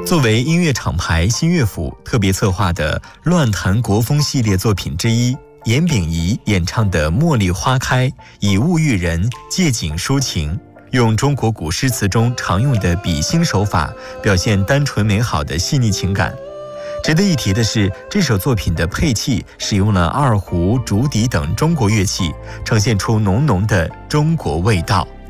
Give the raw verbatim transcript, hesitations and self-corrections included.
作为音乐厂牌新乐府特别策划的乱弹国风系列作品之一，严秉仪演唱的《茉莉花开》以物喻人，借景抒情，用中国古诗词中常用的比兴手法，表现单纯美好的细腻情感。值得一提的是，这首作品的配器使用了二胡、竹笛等中国乐器，呈现出浓浓的中国味道。